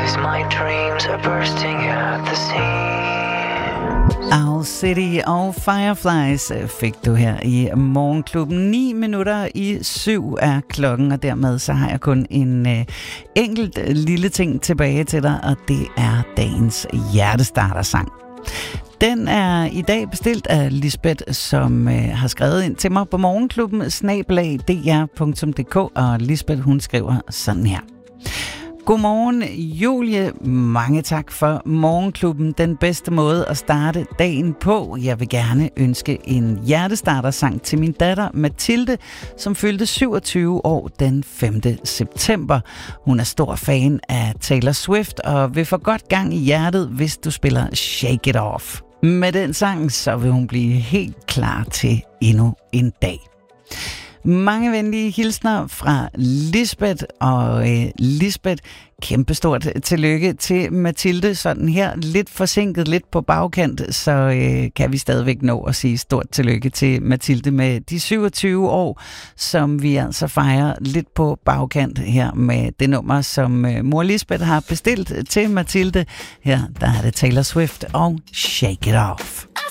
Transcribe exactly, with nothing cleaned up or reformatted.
Cause my dreams are bursting at the seams. Owl City og Fireflies fik du her i Morgenklubben. ni minutter i syv er klokken, og dermed så har jeg kun en øh, enkelt lille ting tilbage til dig, og det er dagens hjertestartersang. Den er i dag bestilt af Lisbeth, som øh, har skrevet ind til mig på morgenklubben snabel-a d r punktum d k, og Lisbeth, hun skriver sådan her. Godmorgen, Julie. Mange tak for Morgenklubben. Den bedste måde at starte dagen på. Jeg vil gerne ønske en hjertestartersang til min datter Mathilde, som fyldte syvogtyve år den femte september. Hun er stor fan af Taylor Swift og vil få godt gang i hjertet, hvis du spiller Shake It Off. Med den sang, så vil hun blive helt klar til endnu en dag. Mange venlige hilsner fra Lisbeth, og øh, Lisbeth, kæmpestort tillykke til Mathilde. Sådan her, lidt forsinket, lidt på bagkant, så øh, kan vi stadigvæk nå at sige stort tillykke til Mathilde med de syvogtyve år, som vi altså fejrer lidt på bagkant her med det nummer, som øh, mor Lisbeth har bestilt til Mathilde. Her der er det Taylor Swift og Shake It Off.